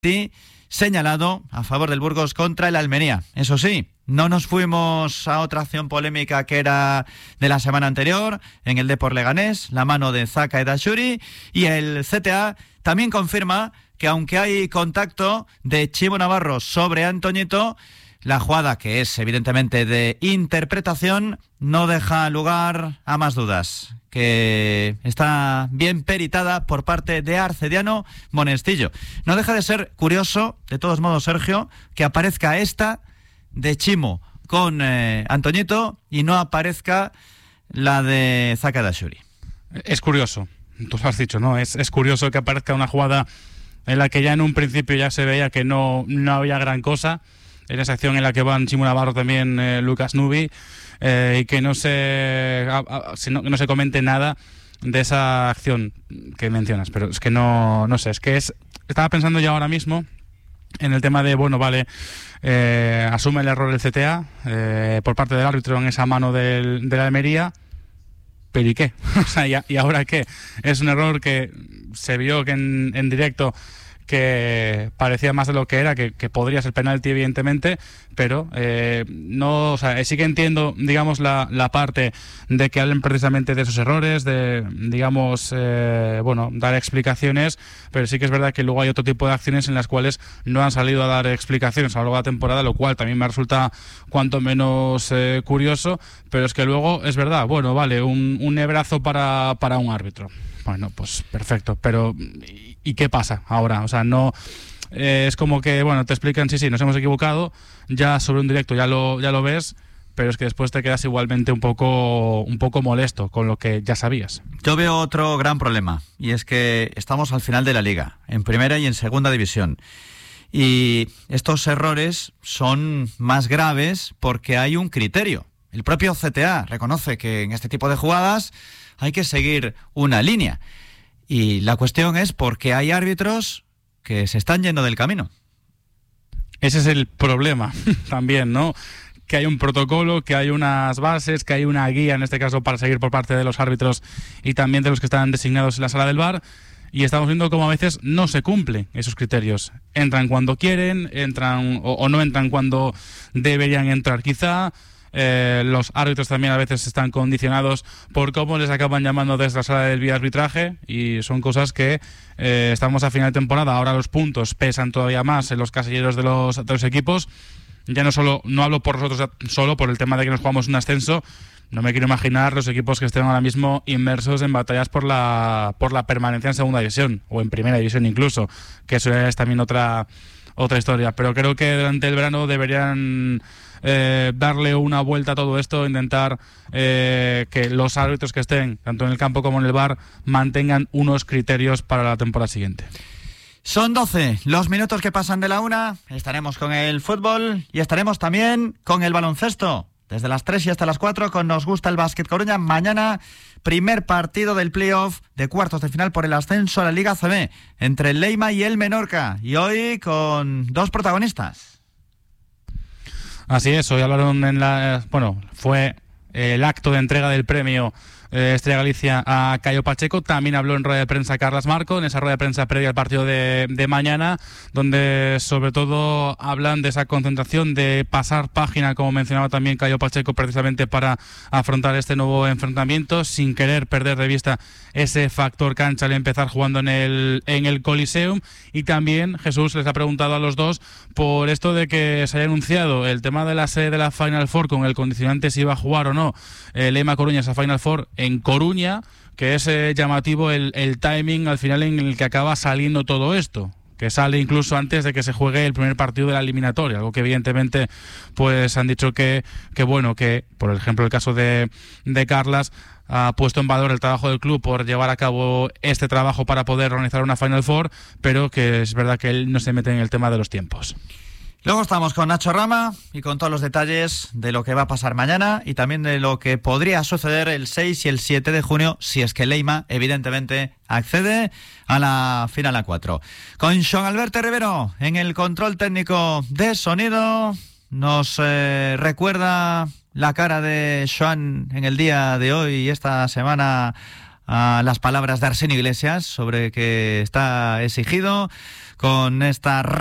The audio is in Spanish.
señalado a favor del Burgos contra el Almería. Eso sí, no nos fuimos a otra acción polémica que era de la semana anterior, en el Depor Leganés, la mano de Zaka Edashuri, y el CTA también confirma que aunque hay contacto de Chimo Navarro sobre Antoñito, la jugada, que es evidentemente de interpretación, no deja lugar a más dudas, que está bien peritada por parte de Arcediano Monestillo. No deja de ser curioso, de todos modos, Sergio, que aparezca esta de Chimo con Antoñito y no aparezca la de Zaka Edashuri. Es curioso, tú lo has dicho, ¿no? Es curioso que aparezca una jugada en la que ya en un principio ya se veía que no había gran cosa, en esa acción en la que van Chimo Navarro, también Lucas Nubi, y que no se comente nada de esa acción que mencionas, pero es que no sé, estaba pensando ya ahora mismo en el tema de, bueno, vale, asume el error el CTA por parte del árbitro en esa mano de la Almería, pero ¿y qué? O sea, ¿y ahora qué? Es un error que se vio que en directo que parecía más de lo que era, que podría ser penalti evidentemente, pero no, o sea, sí que entiendo, digamos, la parte de que hablen precisamente de esos errores, de, digamos, dar explicaciones, pero sí que es verdad que luego hay otro tipo de acciones en las cuales no han salido a dar explicaciones a lo largo de la temporada, lo cual también me resulta cuanto menos curioso, pero es que luego es verdad, bueno, vale, un hebrazo para un árbitro. Bueno, pues perfecto, pero ¿y qué pasa ahora? O sea, no es como que, bueno, te explican, sí, nos hemos equivocado, ya sobre un directo ya lo ves, pero es que después te quedas igualmente un poco molesto con lo que ya sabías. Yo veo otro gran problema, y es que estamos al final de la liga, en primera y en segunda división. Y estos errores son más graves porque hay un criterio. El propio CTA reconoce que en este tipo de jugadas hay que seguir una línea. Y la cuestión es por qué hay árbitros que se están yendo del camino. Ese es el problema también, ¿no? Que hay un protocolo, que hay unas bases, que hay una guía, en este caso, para seguir por parte de los árbitros y también de los que están designados en la sala del VAR. Y estamos viendo cómo a veces no se cumplen esos criterios. Entran cuando quieren, entran o no entran cuando deberían entrar quizá. Los árbitros también a veces están condicionados por cómo les acaban llamando desde la sala del videoarbitraje, y son cosas que estamos a final de temporada, ahora los puntos pesan todavía más en los casilleros de los equipos. Ya no hablo por nosotros solo por el tema de que nos jugamos un ascenso, no me quiero imaginar los equipos que estén ahora mismo inmersos en batallas por la permanencia en segunda división o en primera división incluso, que eso es también otra historia, pero creo que durante el verano deberían darle una vuelta a todo esto, intentar que los árbitros que estén tanto en el campo como en el VAR mantengan unos criterios para la temporada siguiente. Son 12 los minutos que pasan de la 1, estaremos con el fútbol y estaremos también con el baloncesto. Desde las 3 y hasta las 4 con Nos Gusta el Básquet Coruña. Mañana, primer partido del playoff de cuartos de final por el ascenso a la Liga ACB entre el Leima y el Menorca. Y hoy con dos protagonistas. Así es, hoy hablaron fue el acto de entrega del premio Estrella Galicia a Cayo Pacheco. También habló en rueda de prensa Carlas Marco, en esa rueda de prensa previa al partido de mañana, donde sobre todo hablan de esa concentración, de pasar página, como mencionaba también Cayo Pacheco, precisamente para afrontar este nuevo enfrentamiento, sin querer perder de vista ese factor cancha al empezar jugando en el Coliseum. Y también Jesús les ha preguntado a los dos por esto de que se haya anunciado el tema de la sede de la Final Four, con el condicionante si iba a jugar o no Leima Coruña esa Final Four en Coruña, que es llamativo el timing al final en el que acaba saliendo todo esto, que sale incluso antes de que se juegue el primer partido de la eliminatoria, algo que evidentemente pues han dicho que por ejemplo el caso de Carlas ha puesto en valor el trabajo del club por llevar a cabo este trabajo para poder organizar una Final Four, pero que es verdad que él no se mete en el tema de los tiempos. Luego estamos con Nacho Rama y con todos los detalles de lo que va a pasar mañana y también de lo que podría suceder el 6 y el 7 de junio si es que Leima, evidentemente, accede a la final A4. Con Joan Alberto Rivero en el control técnico de sonido, nos recuerda la cara de Joan en el día de hoy y esta semana a las palabras de Arsenio Iglesias sobre que está exigido con esta